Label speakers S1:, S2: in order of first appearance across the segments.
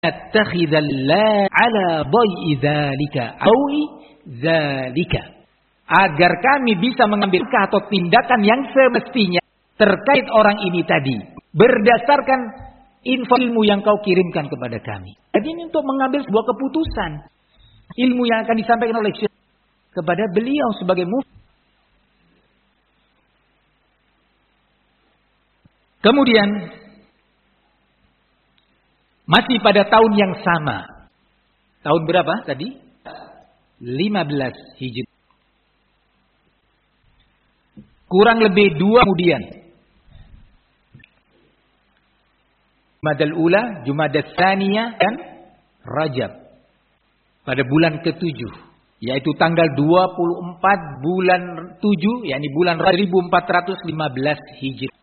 S1: attakhidhal la ala dhai'i dzalika agar kami bisa mengambil atau tindakan yang semestinya terkait orang ini tadi berdasarkan ilmu yang kau kirimkan kepada kami. Jadi ini untuk mengambil sebuah keputusan, ilmu yang akan disampaikan oleh Syekh kepada beliau sebagai mufti. Kemudian masih pada tahun yang sama. Tahun berapa tadi? 15 Hijriah. Kurang lebih 2 kemudian. Jumadal Ula, Jumadal Tsaniyah dan Rajab. Pada bulan ke-7, yaitu tanggal 24 bulan 7, yakni bulan 1415 Hijriah.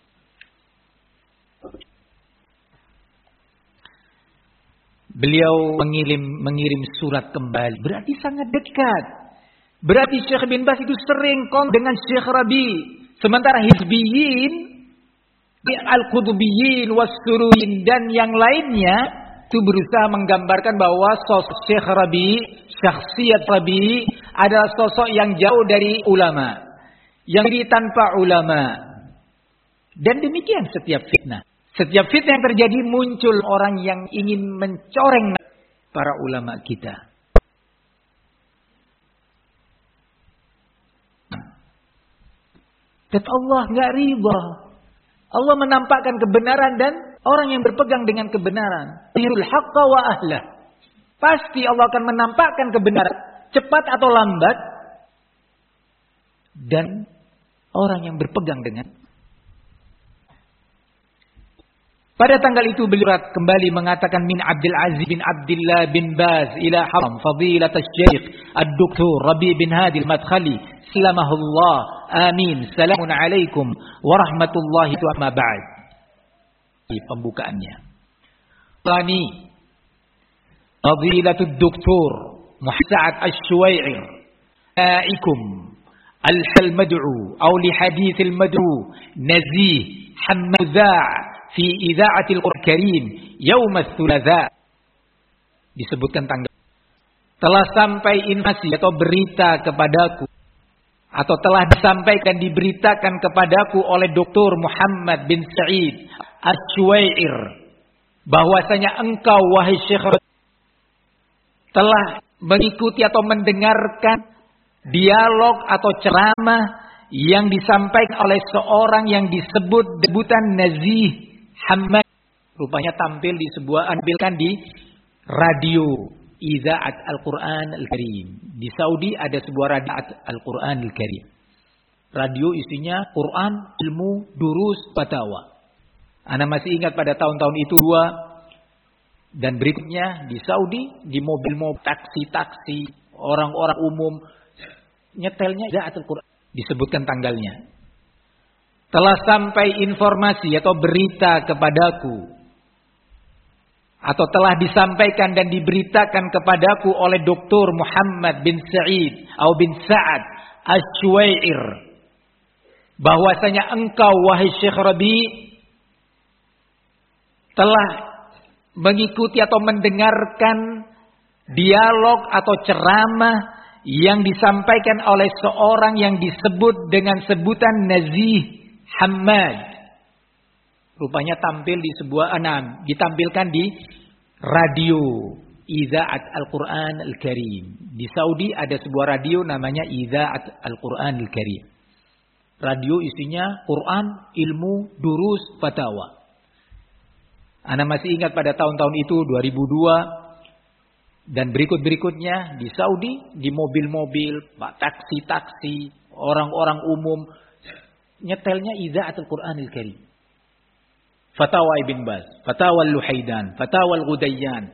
S1: Beliau mengirim surat kembali. Berarti sangat dekat. Berarti Syekh bin Baz itu sering kontak dengan Syekh Rabi. Sementara Hizbiyin, Al-Qutubiyyin, Was-Suruyin dan yang lainnya itu berusaha menggambarkan bahwa sosok Syekh Rabi, syakhsiyat Rabi adalah sosok yang jauh dari ulama, yang diri tanpa ulama. Dan demikian setiap fitnah. Setiap fitnah yang terjadi muncul orang yang ingin mencoreng para ulama kita. Dan Allah nggak ridha. Allah menampakkan kebenaran dan orang yang berpegang dengan kebenaran. Yurul haqqa wa ahlah. Pasti Allah akan menampakkan kebenaran, cepat atau lambat. Dan orang yang berpegang dengan. Pada tanggal itu beliau kembali mengatakan min Abdul Aziz bin Abdullah bin Baz ila haram fadilat asy-Syaikh Ad-Doktor Rabi bin Hadi Al-Madkhali salamahullah amin salamun alaikum warahmatullahi wa ba'd. Pembukaannya. Tani Fadilatud Doktor Muhammad Asy-Syuwai'ir aikum al-hal mad'u aw li hadits al-mad'u nazih hamza' fi idza'atil Qur'an Karim yaum ats-tsulatsa. Disebutkan tanggal. Telah sampai informasi atau berita kepadaku atau telah disampaikan diberitakan kepadaku oleh Dr. Muhammad bin Sa'id Asy-Syuwai'ir bahwasanya engkau wahai Syekh telah mengikuti atau mendengarkan dialog atau ceramah yang disampaikan oleh seorang yang disebut debutan Nazih Hamad, rupanya tampil di radio Idza'at Al-Qur'an Al-Karim. Di Saudi ada sebuah radio Al-Qur'an Al-Karim. Radio isinya Quran, ilmu, durus, fatawa. Ana masih ingat pada tahun-tahun itu 2 dan berikutnya di Saudi di mobil-mobil, taksi-taksi, orang-orang umum nyetelnya Idza'at Al-Qur'an. Disebutkan tanggalnya. Telah sampai informasi atau berita kepadaku atau telah disampaikan dan diberitakan kepadaku oleh Dr. Muhammad bin Sa'id atau bin Sa'ad Asy-Syuwai'ir bahwasanya engkau wahai Syekh Rabi telah mengikuti atau mendengarkan dialog atau ceramah yang disampaikan oleh seorang yang disebut dengan sebutan Nazih Hamad. Rupanya tampil di ditampilkan di radio Idza'at Al-Qur'an Al-Karim. Di Saudi ada sebuah radio namanya Idza'at Al-Qur'an Al-Karim. Radio isinya Quran, ilmu, durus, fatawa. Ana masih ingat pada tahun-tahun itu 2002 dan berikut-berikutnya di Saudi di mobil-mobil, taksi-taksi, orang-orang umum nyetelnya Idza'atul Qur'anil Karim. Fatawa Ibn Baz, Fatawa Al-Luhaidan, Fatawa Al-Ghudayyan,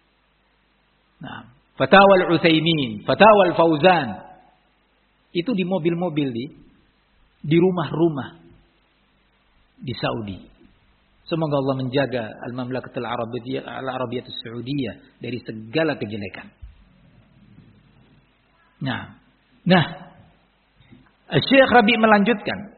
S1: Fatawa Al-Utsaimin, Fatawa Al-Fauzan. Itu di mobil-mobil di rumah-rumah di Saudi. Semoga Allah menjaga Al-Mamlakatul Arabiyyah As-Saudiyah dari segala kejelekan. Nah, Syekh Rabi melanjutkan